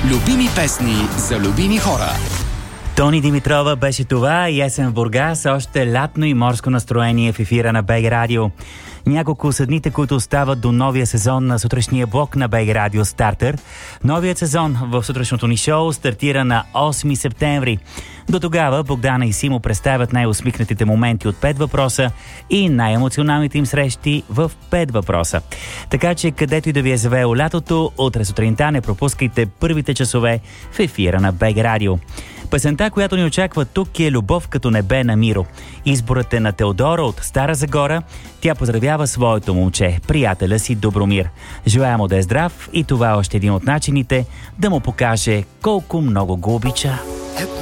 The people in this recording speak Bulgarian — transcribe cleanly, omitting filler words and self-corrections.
Любими песни за любими хора. Тони Димитрова беше това и есен в Бургас, още лятно и морско настроение в ефира на БГ Радио. Няколко са дните, които остават до новия сезон на сутрешния блок на БГ Радио Стартер. Новият сезон в сутрешното ни шоу стартира на 8 септември. До тогава Богдана и Симо представят най-усмихнатите моменти от 5 въпроса и най-емоционалните им срещи в 5 въпроса. Така че където и да ви е завеяло лятото, утре сутринта не пропускайте първите часове в ефира на БГ Радио. Песента, която ни очаква тук, е "Любов като небе" на Миро. Изборът е на Теодора от Стара Загора. Тя поздравява своето момче, приятеля си Добромир. Желая му да е здрав и това е още един от начините да му покаже колко много го обича.